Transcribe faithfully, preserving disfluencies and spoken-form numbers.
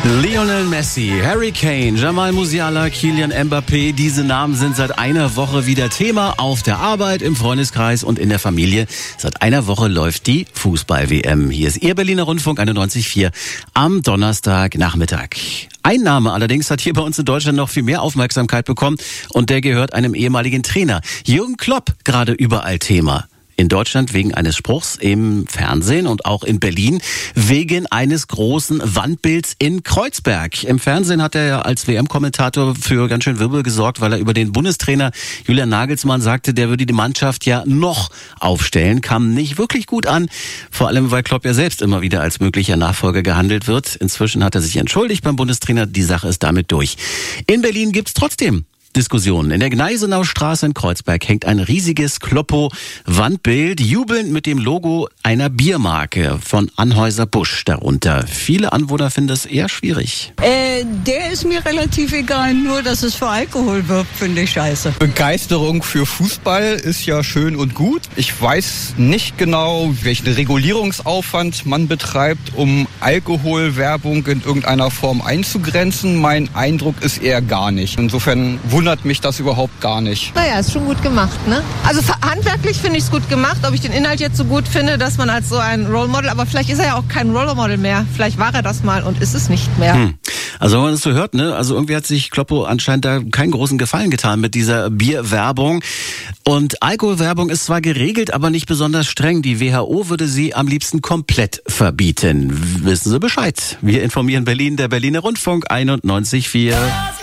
Lionel Messi, Harry Kane, Jamal Musiala, Kylian Mbappé, diese Namen sind seit einer Woche wieder Thema auf der Arbeit, im Freundeskreis und in der Familie. Seit einer Woche läuft die Fußball-W M. Hier ist Ihr Berliner Rundfunk einundneunzig Komma vier am Donnerstagnachmittag. Ein Name allerdings hat hier bei uns in Deutschland noch viel mehr Aufmerksamkeit bekommen und der gehört einem ehemaligen Trainer. Jürgen Klopp, gerade überall Thema. In Deutschland wegen eines Spruchs im Fernsehen und auch in Berlin wegen eines großen Wandbilds in Kreuzberg. Im Fernsehen hat er ja als W M-Kommentator für ganz schön Wirbel gesorgt, weil er über den Bundestrainer Julian Nagelsmann sagte, der würde die Mannschaft ja noch aufstellen. Kam nicht wirklich gut an, vor allem weil Klopp ja selbst immer wieder als möglicher Nachfolger gehandelt wird. Inzwischen hat er sich entschuldigt beim Bundestrainer, die Sache ist damit durch. In Berlin gibt's trotzdem Diskussionen. In der Gneisenauer Straße in Kreuzberg hängt ein riesiges Kloppo-Wandbild, jubelnd mit dem Logo einer Biermarke von Anheuser-Busch darunter. Viele Anwohner finden das eher schwierig. Äh, der ist mir relativ egal, nur dass es für Alkohol wirbt, finde ich scheiße. Begeisterung für Fußball ist ja schön und gut. Ich weiß nicht genau, welchen Regulierungsaufwand man betreibt, um Alkoholwerbung in irgendeiner Form einzugrenzen. Mein Eindruck ist eher gar nicht. Insofern wundert mich das überhaupt gar nicht. Naja, ist schon gut gemacht, ne? Also handwerklich finde ich es gut gemacht. Ob ich den Inhalt jetzt so gut finde, dass man als so ein Role Model, aber vielleicht ist er ja auch kein Role Model mehr. Vielleicht war er das mal und ist es nicht mehr. Hm. Also wenn man das so hört, ne, also irgendwie hat sich Kloppo anscheinend da keinen großen Gefallen getan mit dieser Bierwerbung. Und Alkoholwerbung ist zwar geregelt, aber nicht besonders streng. Die W H O würde sie am liebsten komplett verbieten. Wissen Sie Bescheid? Wir informieren Berlin, der Berliner Rundfunk einundneunzig Komma vier.